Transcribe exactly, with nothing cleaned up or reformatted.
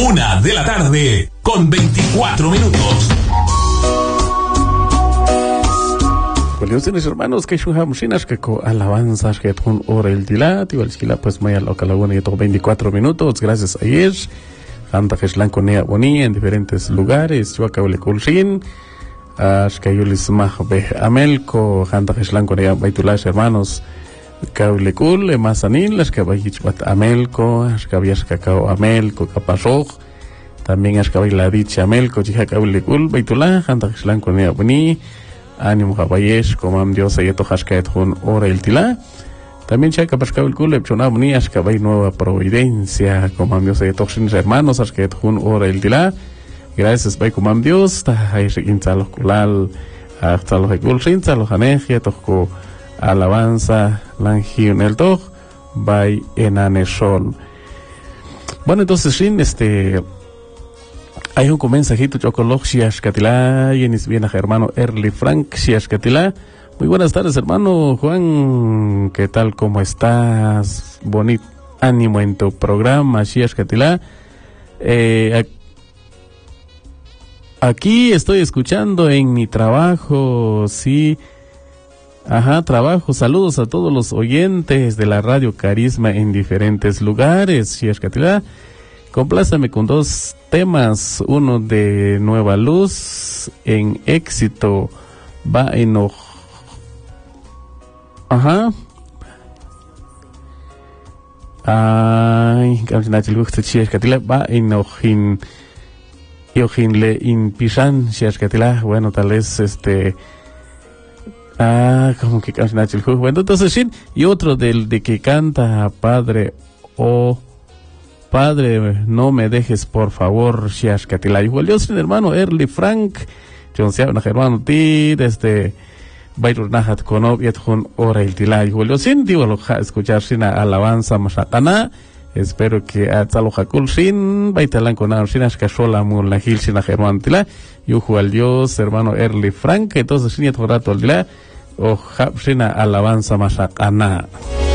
Una de la tarde con veinticuatro minutos. Coleones hermanos, que shujamshinas que co alabanzas que con hora el dilat, igual si la pues maya lo que la buena y todo veinticuatro minutos, gracias a ayer. Hanta que shlan con ella bonía en diferentes lugares, yo acabo de culshin. Ash que yo les mahbe amelco, hanta que shlan con ella baitulash hermanos. Cable cool, masanil, las que vayich bat amelco, as que habías cacao amelco, capasoj. También as que hay la dicha amelco, chica cable cool, baitulash, hanta que shlan con ella bonía. Ánimo Jabayesh, como am Dios ayeto hascaet con hora el tila. También chaca pascao el culep, chonab ni ascabay nueva providencia, como am Dios ayeto sin hermanos, ascaet con hora el tila. Gracias, bay como am Dios, ta hay requinza los culal, hasta los ecul rinza, los anegia, toco alabanza, langiun el toj, bay enaneshol. Bueno, entonces, sin este. Hay un mensajito chocolog Shiashkatila, y es bien a hermano Erly Frank Shiashkatila. Muy buenas tardes, hermano Juan, ¿qué tal? ¿Cómo estás? Bonito ánimo en tu programa, Shiashkatila. Eh, aquí estoy escuchando en mi trabajo, sí. Ajá, trabajo. Saludos a todos los oyentes de la Radio Carisma en diferentes lugares, Shiashkatila. Complázame con dos temas, uno de Nueva Luz, en éxito, va en oj... Ajá. Ay, va en ojin... Ojin le in pishan, bueno, tal vez este... Ah, como que bueno, entonces sí, y otro del de que canta Padre o... Padre, no me dejes, por favor, Shiashkatila. Igual yo soy hermano Erly Frank, yo soy un hermano ti, desde Bayrur Nahat Konob, y con hora el tila. Igual yo sin digo lo que escuchar sin alabanza mashakana. Espero que a Tzalo Hakul sin, Baitalan con sin Ashkashola Mun la Gil sin hermano tila. Yo igual Dios, hermano Erly Frank, entonces sin rato el tila, o sin alabanza mashakana.